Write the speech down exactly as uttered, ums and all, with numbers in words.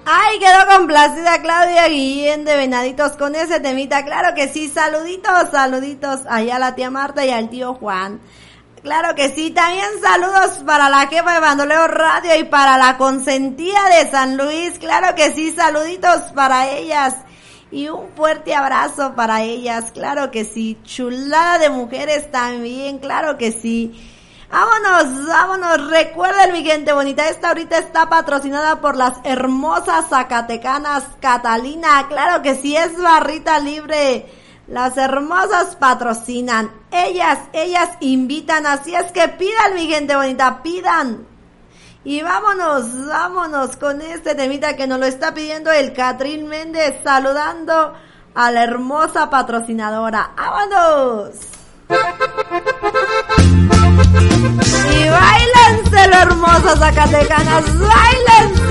Ay, quedó complacida Claudia Guillén de Venaditos con ese temita. Claro que sí, saluditos, saluditos allá a la tía Marta y al tío Juan. Claro que sí, también saludos para la jefa de Bandoleo Radio y para la consentida de San Luis. Claro que sí, saluditos para ellas. Y un fuerte abrazo para ellas, claro que sí. Chulada de mujeres también, claro que sí. Vámonos, vámonos. Recuerden, mi gente bonita, esta ahorita está patrocinada por las hermosas zacatecanas Catalina. Claro que sí, es barrita libre. Las hermosas patrocinan. Ellas, ellas invitan. Así es que pidan, mi gente bonita, pidan. Y vámonos, vámonos con este temita que nos lo está pidiendo el Catrín Méndez, saludando a la hermosa patrocinadora. ¡Vámonos! Y báilenselo, hermosas zacatecanas, báilenselo.